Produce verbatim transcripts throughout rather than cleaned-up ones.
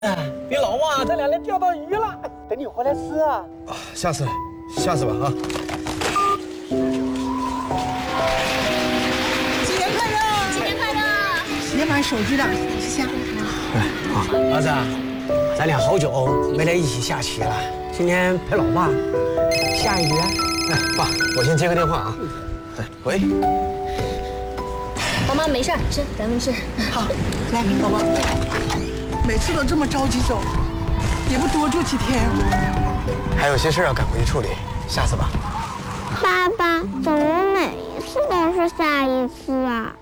你老王这两天钓到鱼了，等你回来吃啊。 啊，下次，下次吧啊。 新年快乐！ 新年快乐！ 别买手机了，谢谢。 哎，好，儿子，咱俩好久没来一起下棋了，今天陪老爸下一局。哎，爸，我先接个电话啊。哎，喂。 宝妈没事，吃，咱们吃。 好，来，宝宝。每次都这么着急走，也不多住几天。 还有些事要赶回去处理，下次吧。 爸爸，怎么每一次都是下一次啊？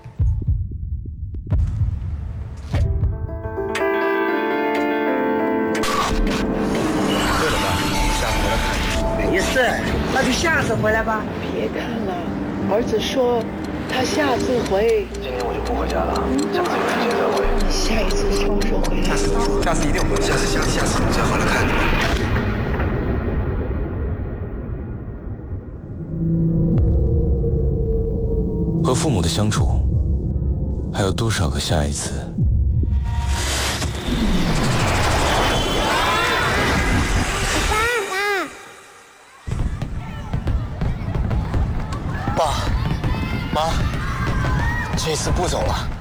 对了，爸，下次回来看你。 没事，那就下次回来吧。 别看了，儿子说他下次回。 今天我就不回家了，下次有时间再回。 你下一次什么时候回来？ 下次，下次一定回来。下次，下次，下次再回来看你。 和父母的相处，还有多少个下一次？ 爸，妈，这次不走了。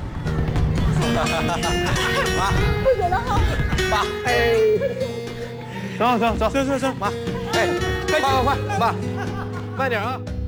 妈， 不走了哈。 爸，哎， 走走走走走走，妈，哎，快快快，爸，慢点啊。